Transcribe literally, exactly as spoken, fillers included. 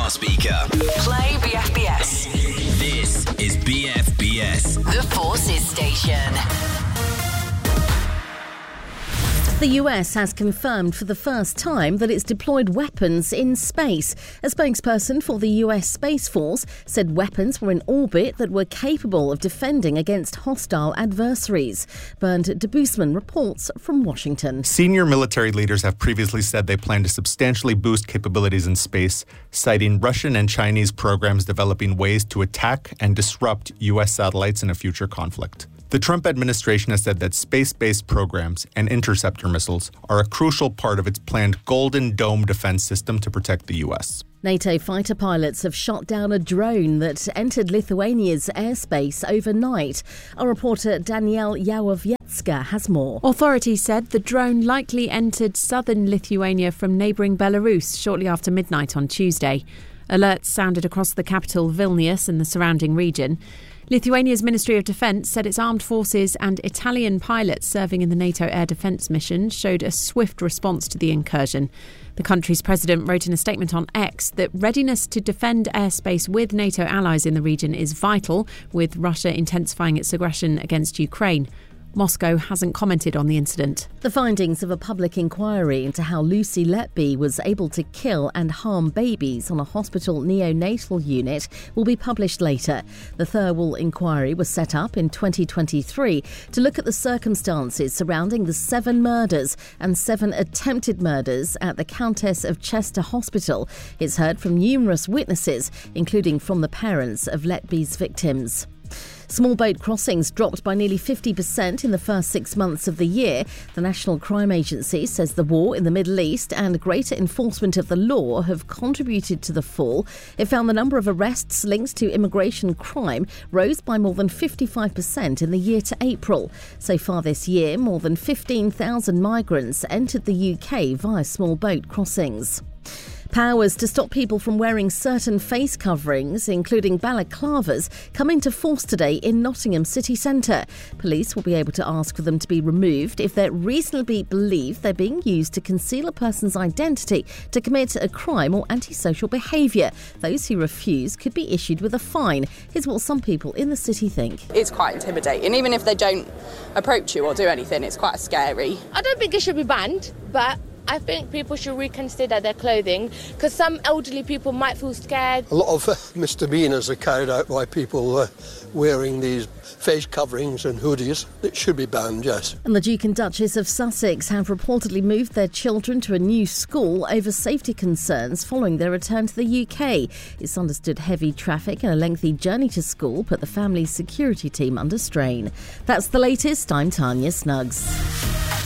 smart speaker. Play B F B S. This is B F B S. The Forces Station. The U S has confirmed for the first time that it's deployed weapons in space. A spokesperson for the U S Space Force said weapons were in orbit that were capable of defending against hostile adversaries. Bernd de Boosman reports from Washington. Senior military leaders have previously said they plan to substantially boost capabilities in space, citing Russian and Chinese programs developing ways to attack and disrupt U S satellites in a future conflict. The Trump administration has said that space-based programs and interceptor missiles are a crucial part of its planned Golden Dome defense system to protect the U S. NATO fighter pilots have shot down a drone that entered Lithuania's airspace overnight. Our reporter Danielle Yawowiecka has more. Authorities said the drone likely entered southern Lithuania from neighbouring Belarus shortly after midnight on Tuesday. Alerts sounded across the capital Vilnius and the surrounding region. Lithuania's Ministry of Defence said its armed forces and Italian pilots serving in the NATO air defence mission showed a swift response to the incursion. The country's president wrote in a statement on X that readiness to defend airspace with NATO allies in the region is vital, with Russia intensifying its aggression against Ukraine. Moscow hasn't commented on the incident. The findings of a public inquiry into how Lucy Letby was able to kill and harm babies on a hospital neonatal unit will be published later. The Thirlwall inquiry was set up in twenty twenty-three to look at the circumstances surrounding the seven murders and seven attempted murders at the Countess of Chester Hospital. It's heard from numerous witnesses, including from the parents of Letby's victims. Small boat crossings dropped by nearly fifty percent in the first six months of the year. The National Crime Agency says the war in the Middle East and greater enforcement of the law have contributed to the fall. It found the number of arrests linked to immigration crime rose by more than fifty-five percent in the year to April. So far this year, more than fifteen thousand migrants entered the U K via small boat crossings. Powers to stop people from wearing certain face coverings, including balaclavas, come into force today in Nottingham city centre. Police will be able to ask for them to be removed if they're reasonably believed they're being used to conceal a person's identity, to commit a crime or antisocial behaviour. Those who refuse could be issued with a fine. Here's what some people in the city think. It's quite intimidating. Even if they don't approach you or do anything, it's quite scary. I don't think it should be banned, but I think people should reconsider their clothing because some elderly people might feel scared. A lot of uh, misdemeanours are carried out by people uh, wearing these face coverings and hoodies. It should be banned, yes. And the Duke and Duchess of Sussex have reportedly moved their children to a new school over safety concerns following their return to the U K. It's understood heavy traffic and a lengthy journey to school put the family's security team under strain. That's the latest. I'm Tanya Snuggs.